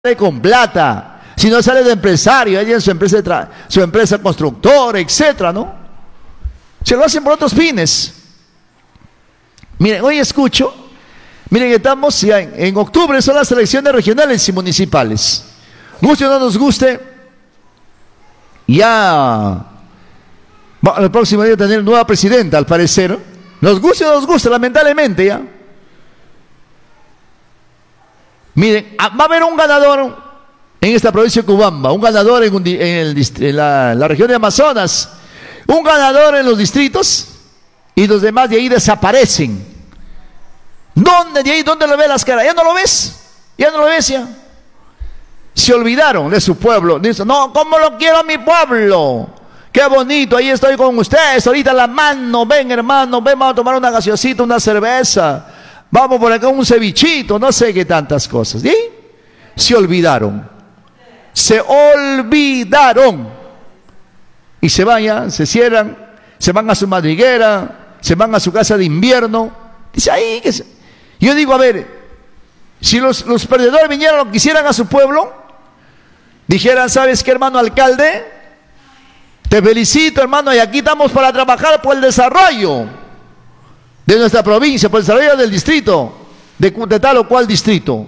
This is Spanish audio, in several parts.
con plata, si no sale de empresario, ella en su empresa constructora, etcétera, ¿no? Se lo hacen por otros fines. Miren, hoy escucho, miren, estamos ya en octubre, son las elecciones regionales y municipales. Guste o no nos guste, ya el próximo día tener nueva presidenta, al parecer. Nos guste o no nos guste, lamentablemente ya. Miren, va a haber un ganador en esta provincia de Cubamba, un ganador en la región de Amazonas, un ganador en los distritos, y los demás de ahí desaparecen. ¿Dónde de ahí? ¿Dónde lo ves las caras? ¿Ya no lo ves? ¿Ya no lo ves ya? Se olvidaron de su pueblo. Dicen, no, ¿cómo lo quiero a mi pueblo? Qué bonito, ahí estoy con ustedes, ahorita la mano, ven hermano, ven, vamos a tomar una gaseosita, una cerveza, vamos por acá un cevichito, no sé qué tantas cosas. ¿Sí? Se olvidaron. Se olvidaron. Y se vayan, se cierran, se van a su madriguera, se van a su casa de invierno. Dice ahí que yo digo, a ver, si los perdedores vinieran o quisieran a su pueblo, dijeran, ¿sabes qué, hermano alcalde? Te felicito, hermano, y aquí estamos para trabajar por el desarrollo de nuestra provincia, por el desarrollo del distrito, de tal o cual distrito.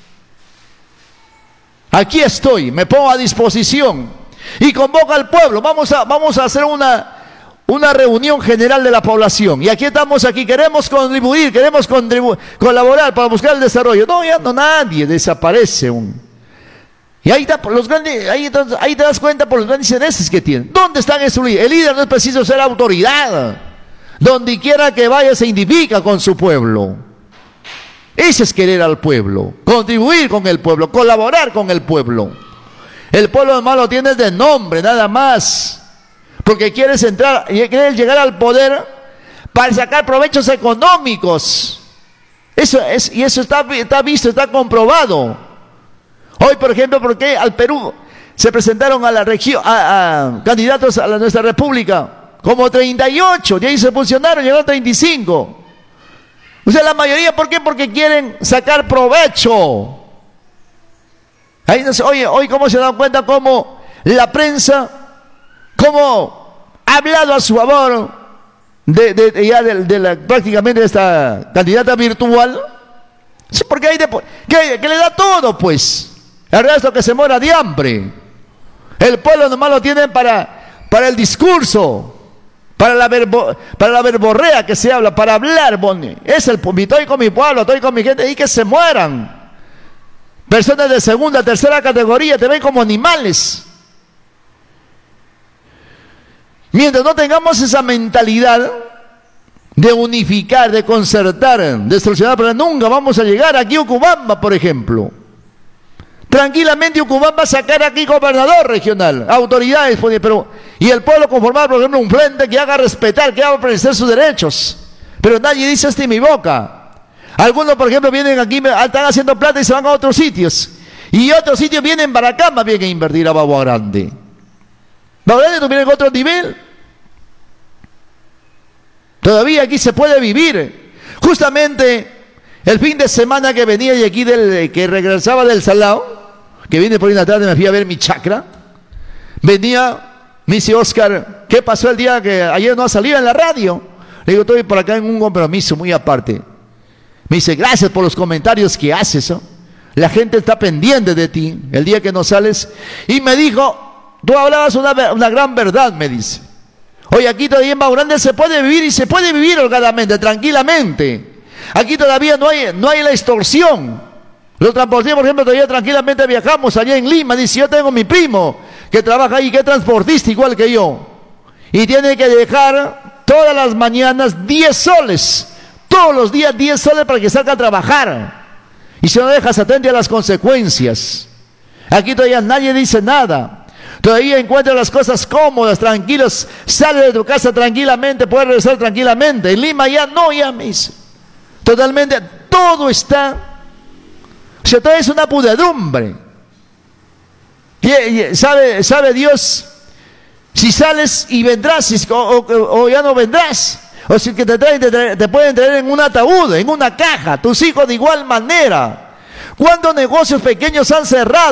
Aquí estoy, me pongo a disposición y convoca al pueblo. Vamos a hacer una reunión general de la población. Y aquí estamos, queremos contribuir, colaborar para buscar el desarrollo. No, ya no, nadie desaparece. Y ahí te das cuenta por los grandes intereses que tienen. ¿Dónde están esos líderes? El líder no es preciso ser autoridad. Donde quiera que vaya se identifica con su pueblo. Ese es querer al pueblo, contribuir con el pueblo, colaborar con el pueblo. El pueblo nomás lo tienes de nombre, nada más. Porque quieres llegar al poder para sacar provechos económicos. Eso está visto, está comprobado. Hoy, por ejemplo, porque al Perú se presentaron a la región, a candidatos a nuestra república, como 38, de ahí se fusionaron, llegaron 35. O sea, la mayoría, ¿por qué? Porque quieren sacar provecho. Ahí no sé, hoy cómo se dan cuenta cómo la prensa, cómo ha hablado a su favor prácticamente de esta candidata virtual. Sí, porque hay que le da todo, pues. El resto que se muera de hambre. El pueblo nomás lo tienen para el discurso, para la verborrea que se habla, para hablar. Estoy con mi pueblo, estoy con mi gente, y que se mueran. Personas de segunda, tercera categoría, te ven como animales. Mientras no tengamos esa mentalidad de unificar, de concertar, de solucionar, pero nunca vamos a llegar aquí a Ucubamba, por ejemplo. Tranquilamente Ucubamba va a sacar aquí gobernador regional, autoridades, y el pueblo conformar, por ejemplo, un frente que haga respetar, que haga preservar sus derechos. Pero nadie dice esto en mi boca. Algunos, por ejemplo, vienen aquí, están haciendo plata y se van a otros sitios. Y otros sitios vienen para acá más bien a invertir a Bagua Grande. Bagua Grande no viene en otro nivel. Todavía aquí se puede vivir. Justamente el fin de semana que venía de aquí, que regresaba del Salao, que vine por ahí en la tarde, me fui a ver mi chacra. Venía, me dice Oscar, ¿qué pasó el día que ayer no ha salido en la radio? Le digo, estoy por acá en un compromiso muy aparte. Me dice, gracias por los comentarios que haces, ¿no? La gente está pendiente de ti el día que no sales. Y me dijo, tú hablabas una gran verdad, me dice. Oye, aquí todavía en Bagua Grande se puede vivir, y se puede vivir holgadamente, tranquilamente. Aquí todavía no hay la extorsión. Los transportistas, por ejemplo, todavía tranquilamente viajamos allá en Lima. Dice, yo tengo mi primo que trabaja ahí, que es transportista igual que yo. Y tiene que dejar todas las mañanas 10 soles. Todos los días 10 soles para que salga a trabajar. Y si no dejas, atente a las consecuencias. Aquí todavía nadie dice nada. Todavía encuentras las cosas cómodas, tranquilas. Sale de tu casa tranquilamente, puedes regresar tranquilamente. En Lima ya no, ya me dice. Totalmente, todo está. O sea, todo es una pudredumbre. Sabe Dios si sales y vendrás o ya no vendrás. O si que te pueden traer en un ataúd, en una caja. Tus hijos de igual manera. ¿Cuántos negocios pequeños han cerrado?